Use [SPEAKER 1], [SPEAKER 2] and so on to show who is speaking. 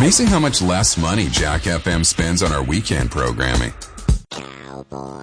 [SPEAKER 1] Amazing how much less money Jack FM spends on our weekend programming.
[SPEAKER 2] Cowboy.